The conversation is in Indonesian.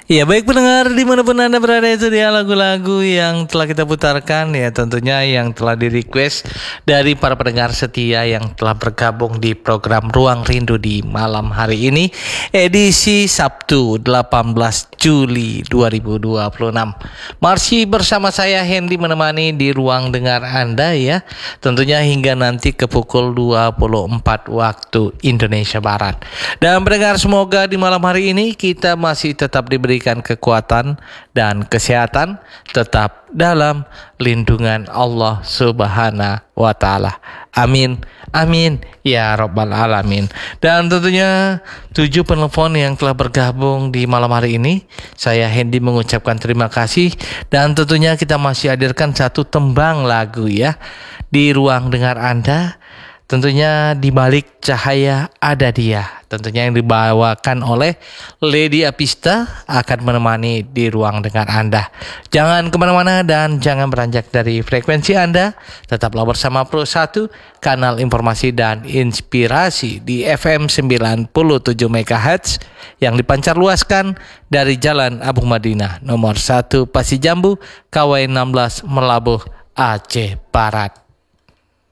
Ya baik pendengar dimanapun Anda berada, itu dia lagu-lagu yang telah kita putarkan, ya tentunya yang telah di request dari para pendengar setia yang telah bergabung di program Ruang Rindu di malam hari ini, edisi Sabtu 18 Juli 2026. Masih bersama saya Hendy menemani di ruang dengar Anda ya, tentunya hingga nanti ke pukul 24 waktu Indonesia Barat. Dan pendengar, semoga di malam hari ini kita masih tetap diberikan kekuatan dan kesehatan, tetap dalam lindungan Allah Subhanahu wa Ta'ala. Amin, amin ya Rabbal Alamin. Dan tentunya 7 penelpon yang telah bergabung di malam hari ini, saya Hendy mengucapkan terima kasih. Dan tentunya kita masih hadirkan satu tembang lagu ya di ruang dengar Anda. Tentunya di balik cahaya ada dia, tentunya yang dibawakan oleh Lady Apista akan menemani di ruang dengar Anda. Jangan kemana-mana dan jangan beranjak dari frekuensi Anda. Tetaplah bersama Pro 1, kanal informasi dan inspirasi di FM 97 MHz yang dipancar luaskan dari Jalan Abu Madinah nomor 1 Pasir Jambu, KW 16 Melabuh, Aceh Barat.